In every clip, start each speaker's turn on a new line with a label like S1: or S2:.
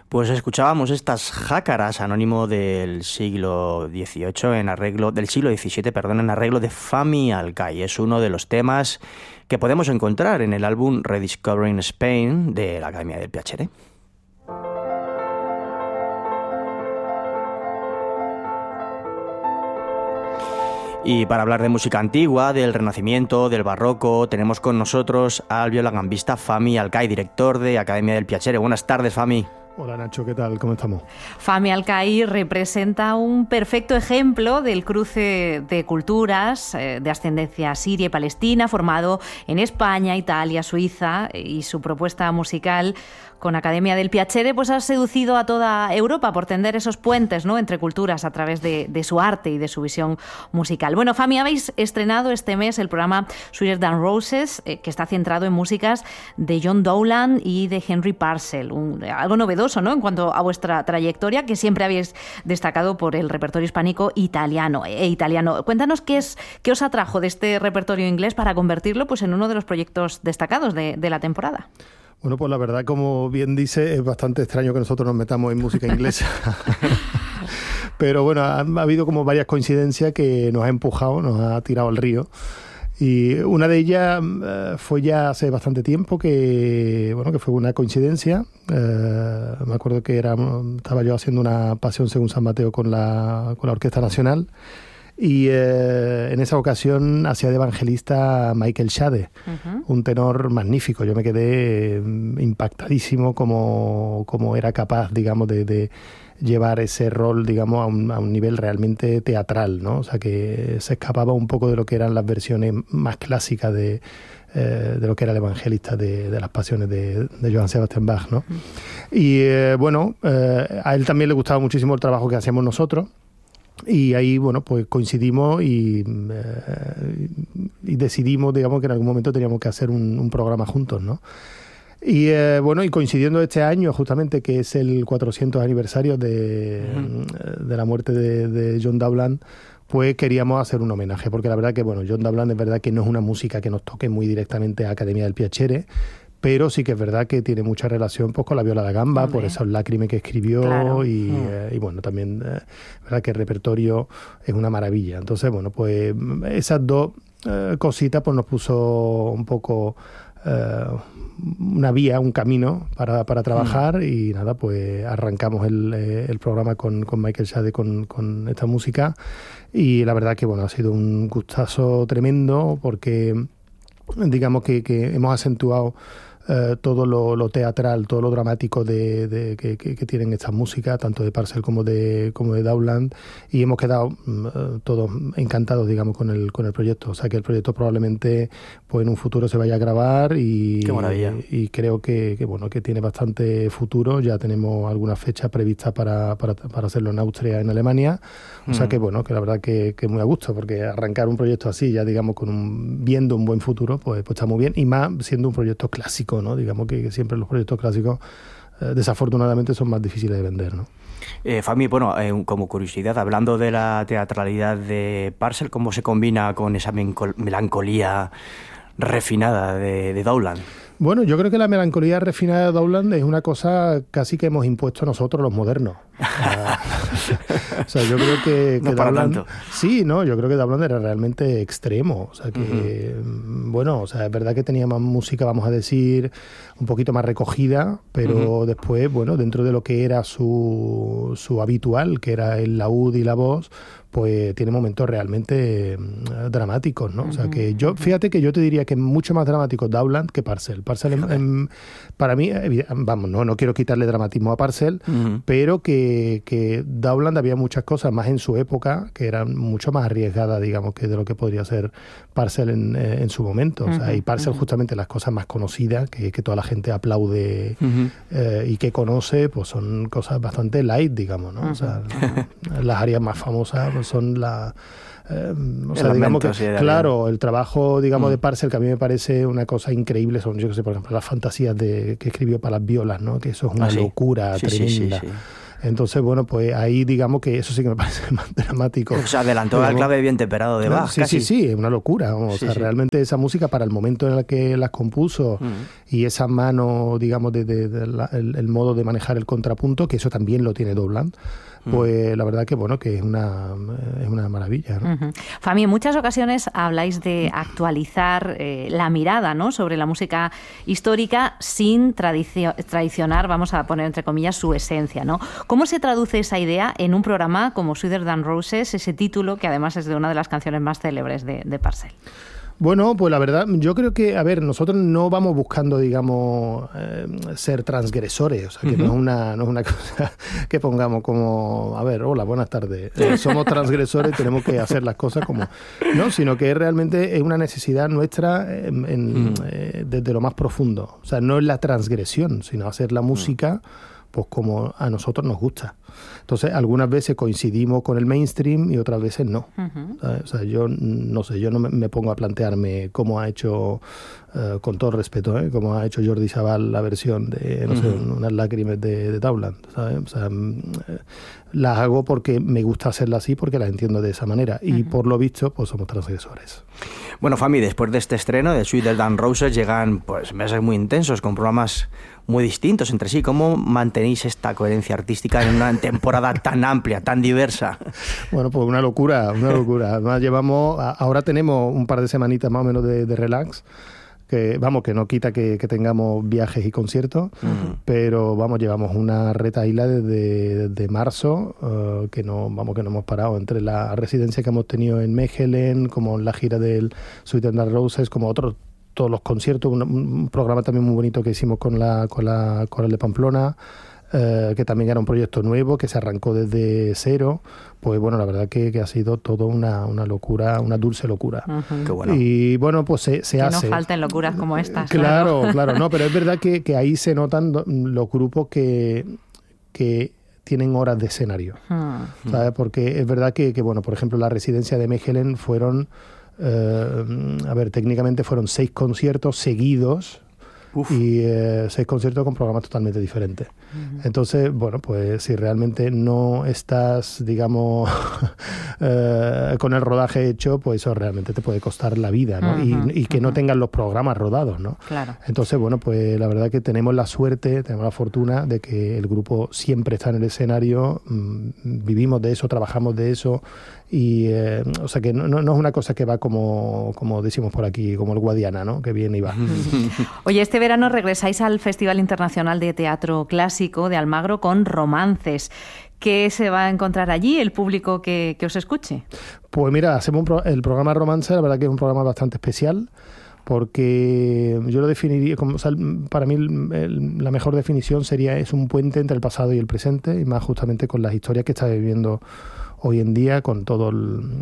S1: Pues escuchábamos estas jácaras, anónimo del siglo XVIII, del siglo XVII, en arreglo de Fahmi Alkai. Es uno de los temas que podemos encontrar en el álbum Rediscovering Spain de la Academia del Piacere. Y para hablar de música antigua, del Renacimiento, del Barroco, tenemos con nosotros al violagambista Fahmi Alkai, director de Academia del Piacere. Buenas tardes, Fahmi.
S2: Hola Nacho, ¿qué tal? ¿Cómo estamos?
S3: Fahmi Alkai representa un perfecto ejemplo del cruce de culturas de ascendencia siria y palestina formado en España, Italia, Suiza, y su propuesta musical con Academia del Piacere pues ha seducido a toda Europa por tender esos puentes, ¿no?, entre culturas a través de su arte y de su visión musical. Bueno, Fahmi, habéis estrenado este mes el programa Sweeter Than Roses, que está centrado en músicas de John Dowland y de Henry Purcell, algo novedoso, ¿no?, en cuanto a vuestra trayectoria, que siempre habéis destacado por el repertorio hispánico italiano. Cuéntanos qué os atrajo de este repertorio inglés para convertirlo pues en uno de los proyectos destacados de la temporada.
S2: Bueno, pues la verdad, como bien dice, es bastante extraño que nosotros nos metamos en música inglesa. Pero bueno, ha habido como varias coincidencias que nos ha empujado, nos ha tirado al río. Y una de ellas fue ya hace bastante tiempo, que fue una coincidencia. Me acuerdo que estaba yo haciendo una Pasión según San Mateo con la Orquesta Nacional. Y en esa ocasión hacía de evangelista Michael Shade, un tenor magnífico. Yo me quedé impactadísimo como era capaz, digamos, de llevar ese rol, digamos, a un nivel realmente teatral, ¿no? O sea, que se escapaba un poco de lo que eran las versiones más clásicas de lo que era el evangelista de las pasiones de Johann Sebastian Bach, ¿no? Y a él también le gustaba muchísimo el trabajo que hacíamos nosotros. Y ahí, bueno, pues coincidimos y decidimos, digamos, que en algún momento teníamos que hacer un programa juntos, ¿no? Y y coincidiendo este año, justamente, que es el 400 aniversario de la muerte de John Dowland, pues queríamos hacer un homenaje, porque la verdad que, bueno, John Dowland es verdad que no es una música que nos toque muy directamente a Academia del Piacere, pero sí que es verdad que tiene mucha relación pues con la viola da gamba, por esos lágrimas que escribió, claro. y bueno, también verdad que el repertorio es una maravilla. Entonces, bueno, pues esas dos cositas pues nos puso un poco una vía, un camino para trabajar y nada, pues arrancamos el programa con Michael Shade con esta música y la verdad que, bueno, ha sido un gustazo tremendo porque digamos que hemos acentuado todo lo teatral, todo lo dramático que tienen estas músicas, tanto de Purcell como de Dowland, y hemos quedado todos encantados, digamos, con el proyecto. O sea que el proyecto probablemente pues en un futuro se vaya a grabar y creo que tiene bastante futuro. Ya tenemos algunas fechas previstas para hacerlo en Austria, en Alemania. O sea que bueno, que la verdad que muy a gusto, porque arrancar un proyecto así, ya digamos viendo un buen futuro, pues está muy bien, y más siendo un proyecto clásico, ¿no? Digamos que siempre los proyectos clásicos desafortunadamente son más difíciles de vender, ¿no?
S1: Fahmi, bueno, como curiosidad, hablando de la teatralidad de Purcell, ¿cómo se combina con esa melancolía refinada de Dowland?
S2: Bueno, yo creo que la melancolía refinada de Dowland es una cosa casi que hemos impuesto nosotros los modernos. O sea, yo creo que
S1: no para
S2: Dowland,
S1: tanto.
S2: Sí, no, yo creo que Dowland era realmente extremo. O sea que, bueno, o sea, es verdad que tenía más música, vamos a decir, un poquito más recogida, pero después, bueno, dentro de lo que era su habitual, que era el laúd y la voz, pues tiene momentos realmente dramáticos, ¿no? O sea que fíjate que yo te diría que es mucho más dramático Dowland que Purcell. Purcell para mí, vamos, no quiero quitarle dramatismo a Purcell, pero que Dowland había muchas cosas más en su época que eran mucho más arriesgadas, digamos, que de lo que podría ser Purcell en su momento. O sea, y Purcell justamente las cosas más conocidas, que toda la gente aplaude y que conoce, pues son cosas bastante light, digamos, ¿no? O sea, las áreas más famosas pues son la... o sea, digamos que, claro, el trabajo, digamos, de Purcell, que a mí me parece una cosa increíble, son, yo que sé, por ejemplo, las fantasías que escribió para las violas, ¿no? Que eso es una locura tremenda. Sí. Entonces, bueno, pues ahí digamos que eso sí que me parece más dramático.
S1: Se adelantó al clave bien temperado de Bach,
S2: sí,
S1: casi.
S2: Sí, es una locura. Vamos,
S1: Sí,
S2: o sea,
S1: sí.
S2: realmente esa música para el momento en el que las compuso y esa mano, digamos, el modo de manejar el contrapunto, que eso también lo tiene Dowland, pues la verdad que bueno, que es una maravilla, ¿no?
S3: Fami, en muchas ocasiones habláis de actualizar la mirada, ¿no?, sobre la música histórica sin traicionar, vamos a poner entre comillas, su esencia, ¿no? ¿Cómo se traduce esa idea en un programa como Sweeter Than Roses, ese título que además es de una de las canciones más célebres de Parcel?
S2: Bueno, pues la verdad, yo creo que, a ver, nosotros no vamos buscando, digamos, ser transgresores, o sea, que no es una cosa que pongamos como, a ver, hola, buenas tardes, somos transgresores, tenemos que hacer las cosas como, no, sino que realmente es una necesidad nuestra desde lo más profundo, o sea, no es la transgresión, sino hacer la música pues como a nosotros nos gusta. Entonces, algunas veces coincidimos con el mainstream y otras veces no. O sea, yo no sé, yo no me pongo a plantearme cómo ha hecho, con todo respeto, cómo ha hecho Jordi Sabal la versión de, no sé, unas lágrimas de Dowland, ¿sabes? O sea, las hago porque me gusta hacerlas así, porque las entiendo de esa manera. Y por lo visto, pues somos transgresores.
S1: Bueno, Fami, después de este estreno de Sweeter Than Roses llegan pues meses muy intensos, con programas muy distintos entre sí. ¿Cómo mantenéis esta coherencia artística en una temporada tan amplia, tan diversa?
S2: Bueno, pues una locura, una locura. Además ahora tenemos un par de semanitas más o menos de relax, que vamos, que no quita que tengamos viajes y conciertos, pero vamos, llevamos una retahíla desde marzo, que no hemos parado, entre la residencia que hemos tenido en Mechelen, como la gira del Sweeter Than Roses, como todos los conciertos, un programa también muy bonito que hicimos con la Coral de Pamplona, que también era un proyecto nuevo que se arrancó desde cero. Pues bueno, la verdad que ha sido todo una locura, una dulce locura.
S1: Qué bueno.
S2: Y bueno, pues se
S3: que
S2: hace.
S3: No falten locuras como estas.
S2: Claro, no, pero es verdad que ahí se notan los grupos que tienen horas de escenario, ¿sabes? Porque es verdad que bueno, por ejemplo, la residencia de Mechelen fueron, técnicamente fueron 6 conciertos seguidos. Y 6 conciertos con programas totalmente diferentes. Entonces, bueno, pues si realmente no estás, digamos, con el rodaje hecho, pues eso realmente te puede costar la vida, ¿no? Y que no tengan los programas rodados, ¿no?
S3: Claro.
S2: Entonces, bueno, pues la verdad que tenemos la suerte, tenemos la fortuna de que el grupo siempre está en el escenario, vivimos de eso, trabajamos de eso, y o sea que no es una cosa que va como decimos por aquí, como el Guadiana, ¿no? Que viene y va.
S3: Oye, este verano regresáis al Festival Internacional de Teatro Clásico de Almagro con Romances. ¿Qué se va a encontrar allí el público que os escuche?
S2: Pues mira, hacemos el programa Romances, la verdad que es un programa bastante especial, porque yo lo definiría como, o sea, para mí la mejor definición es un puente entre el pasado y el presente, y más justamente con las historias que está viviendo hoy en día, con todo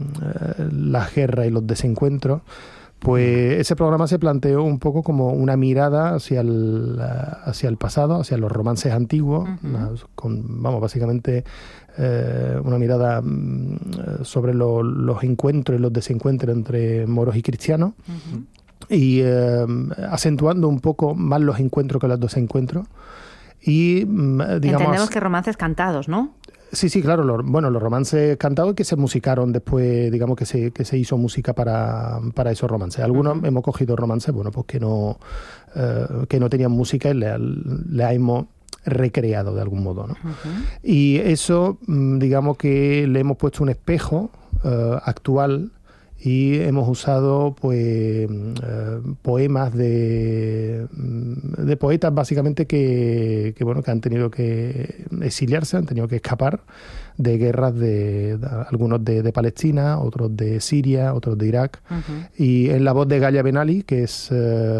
S2: las guerras y los desencuentros. Pues ese programa se planteó un poco como una mirada hacia el pasado, hacia los romances antiguos, básicamente una mirada sobre los encuentros y los desencuentros entre moros y cristianos, y acentuando un poco más los encuentros que los desencuentros. Y
S3: entendemos que romances cantados, ¿no?
S2: Sí, claro. Los romances cantados que se musicaron después, digamos que se hizo música para esos romances. Algunos hemos cogido romances, bueno, pues que no tenían música y le hemos recreado de algún modo, ¿no? Y eso, digamos que le hemos puesto un espejo actual, y hemos usado pues poemas de poetas básicamente que han tenido que exiliarse, han tenido que escapar de guerras algunos de Palestina, otros de Siria, otros de Irak, y en la voz de Galia Ben Ali, que es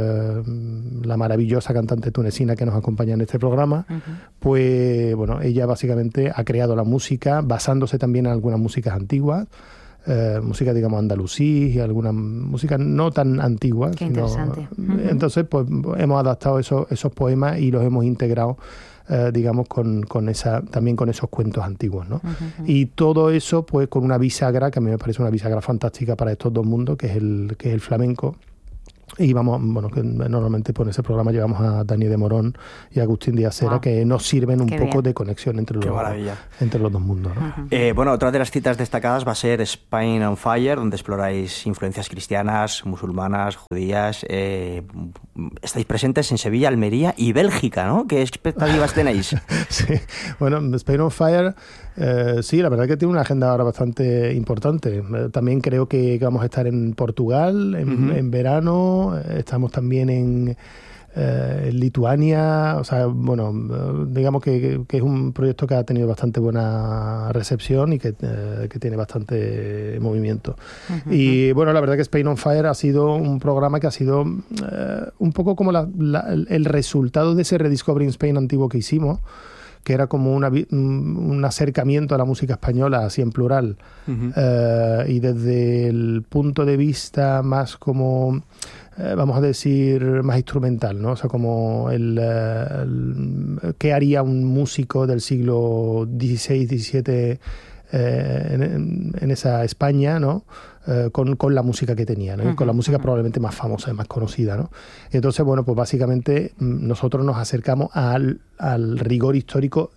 S2: la maravillosa cantante tunecina que nos acompaña en este programa, pues bueno, ella básicamente ha creado la música basándose también en algunas músicas antiguas, música, digamos, andalusí y alguna música no tan antigua.
S3: Qué interesante.
S2: Entonces, pues hemos adaptado esos poemas y los hemos integrado, digamos, también con esos cuentos antiguos, ¿no? Y todo eso, pues, con una bisagra, que a mí me parece una bisagra fantástica para estos dos mundos, que es el flamenco. Y vamos, bueno, que normalmente por ese programa llevamos a Dani de Morón y a Agustín Díaz Hera, que nos sirven un poco de conexión entre los dos mundos, ¿no?
S1: Bueno, otra de las citas destacadas va a ser Spain on Fire, donde exploráis influencias cristianas, musulmanas, judías. Estáis presentes en Sevilla, Almería y Bélgica, ¿no? ¿Qué expectativas tenéis?
S2: Sí, bueno, Spain on Fire, sí, la verdad que tiene una agenda ahora bastante importante. También creo que vamos a estar en Portugal en verano. Estamos también en Lituania, o sea, bueno, digamos que es un proyecto que ha tenido bastante buena recepción y que tiene bastante movimiento. Y bueno, la verdad que Spain on Fire ha sido un programa que ha sido un poco como el resultado de ese Rediscovering Spain antiguo que hicimos, que era como un acercamiento a la música española, así en plural, y desde el punto de vista más como, vamos a decir, más instrumental, ¿no? O sea, como qué haría un músico del siglo XVI, XVII en esa España, ¿no? Con la música que tenía, ¿no? Y con la música probablemente más famosa y más conocida, ¿no? Y entonces, bueno, pues básicamente nosotros nos acercamos al rigor histórico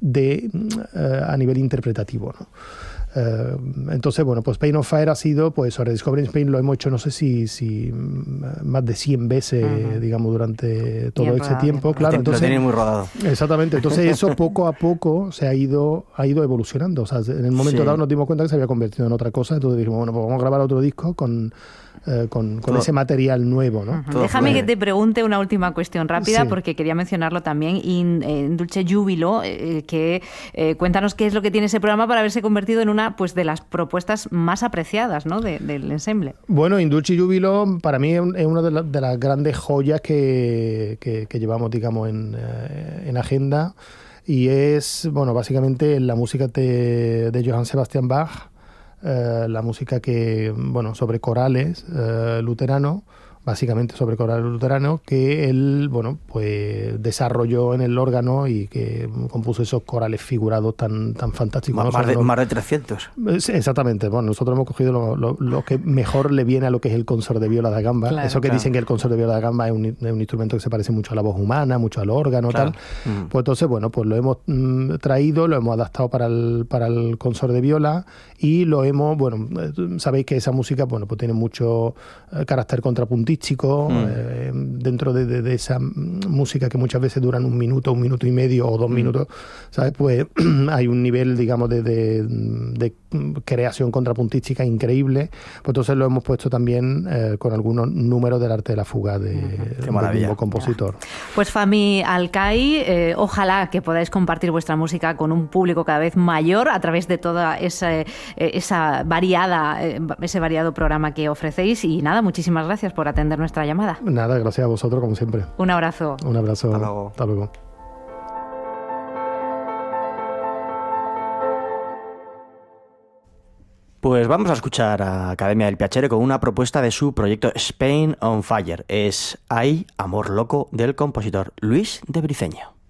S2: a nivel interpretativo, ¿no? Entonces, bueno, pues Spain on Fire ha sido, pues sobre Discovering Spain lo hemos hecho, no sé si más de 100 veces, digamos, durante todo ese tiempo. Claro, entonces,
S1: lo tiene muy rodado.
S2: Exactamente, entonces eso poco a poco se ha ido evolucionando. O sea, en el momento dado nos dimos cuenta que se había convertido en otra cosa, entonces dijimos, bueno, pues vamos a grabar otro disco con ese material nuevo, ¿no?
S3: Déjame que te pregunte una última cuestión rápida, porque quería mencionarlo también, In Dulce Jubilo, cuéntanos qué es lo que tiene ese programa para haberse convertido en una de las propuestas más apreciadas, ¿no? del ensemble.
S2: Bueno, In Dulce Jubilo para mí es una de las grandes joyas que llevamos, digamos, en agenda, y es, bueno, básicamente la música de Johann Sebastian Bach, la música que, bueno, sobre corales luteranos, básicamente sobre corales luteranos, que él, bueno, pues desarrolló en el órgano y que compuso esos corales figurados tan fantásticos.
S1: Más de 300.
S2: Exactamente. Bueno, nosotros hemos cogido lo que mejor le viene a lo que es el consort de viola da gamba. Claro, eso que dicen que el consort de viola da gamba es un instrumento que se parece mucho a la voz humana, mucho al órgano, tal. Pues entonces, bueno, pues lo hemos traído, lo hemos adaptado para el consort de viola y lo hemos, bueno, sabéis que esa música, bueno, pues tiene mucho carácter contrapuntístico, dentro de esa música que muchas veces duran 1 minuto, 1 minuto y medio o 2 minutos, ¿sabes? Pues hay un nivel, digamos, de creación contrapuntística increíble. Pues entonces lo hemos puesto también con algunos números del arte de la fuga del mismo compositor.
S3: Pues Fahmi Alcai, ojalá que podáis compartir vuestra música con un público cada vez mayor a través de toda ese variado programa que ofrecéis, y nada, muchísimas gracias por atender nuestra llamada.
S2: Nada, gracias a vosotros como siempre.
S3: Un abrazo.
S2: Un abrazo.
S1: Hasta luego.
S2: Hasta luego.
S1: Pues vamos a escuchar a Academia del Piacere con una propuesta de su proyecto Spain on Fire. Es Hay amor loco del compositor Luis de Briceño.